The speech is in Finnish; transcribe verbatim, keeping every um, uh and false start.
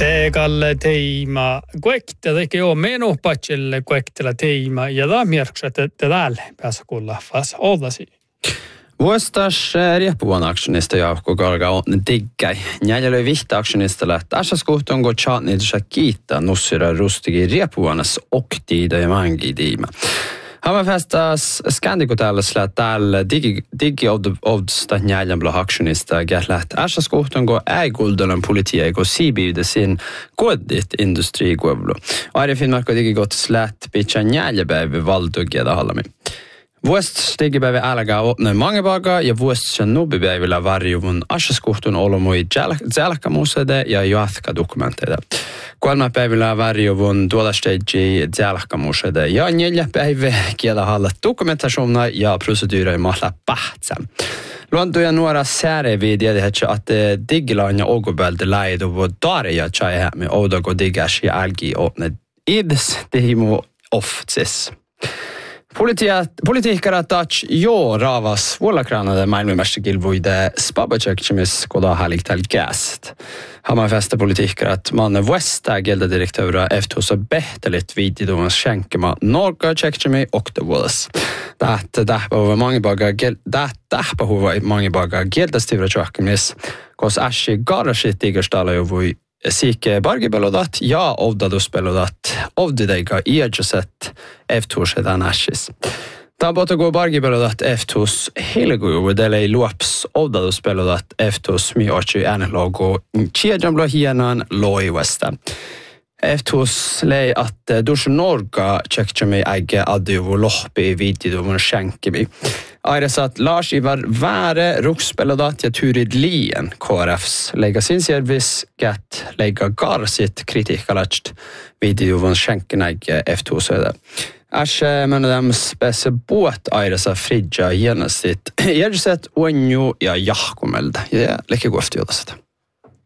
Teekalle teima kuekta teki jo menu patselle kuektella teima ja da mierksat että täällä päässä kuulla fas ollasi. Vuostas rieppuvan aktionista jauhko kalga on diggai. Njäljälöi vihta aktionista lähtää. Asas kohtaan kun chatnilsa kiittää nussira rustigi rieppuvanas oktiida ja mangi tiima. Hammerfestas skandiko täällä sillä täällä digi digi odsta njäljämbla aktionista gärläht. Asas kohtaan kun ei kuldalan politia kun sibiude sin kodit industri guevlo. Aire finmarko digi gott slät pitcha njäljäpäivä valtugiada hallami. Vuost stigipäivä älga otne mangebaga ja vuost nubipäivillä varjuvun asaskuhtun olomui zälkämusede ja jatka dokumenteida. Kolme päivillä varjuvun tuollasteigi zälkämusede ja neljä päivä kielä halla dokumentationa ja procedurer mahla pahtsa. Luontoja nuora sääre vidiä, että digilaan ja ogobältä läidu voi tarja tjai me oudago digas ja älgi otne ids tehimu oftsis. Politiikara touch jo ravas vuolakranade maailmanmästarkilvuide spabachekchimis koda haliktal gäst. Hammarfästa politiikarat man vuesta gelda direktöra eftosa behtelit vididomans schenkema norga tjekchimi oktovuodas. Tähtä tähpähuva mangibaga tähpähuva mangibaga gelda stivra tjekchimis kos ashi garasit igerstala jo voi Sikke bargibelodat ja ovdadusbelodat ovdideiga iadjuset eftuusedan ashis. Tabotago bargibelodat eftuus helguudelei luops ovdadusbelodat eftuus mi ochi analogo chiedjambla hienan loivesta. Eftuus lei att dus norga tjekchami äge adjuvu lohpi vididumon schenkemi. Airesat Lars Ivar Väre rukspelodat ja Turid Lien K R Fs lägga sin service get lägga gar sitt kritikalast videovon schenkenäge F två söder. Ashe men dem spesse båt Airesa Fridja genast sitt. Järset onju ja jahkomeld. Ja, lägga gå efter det.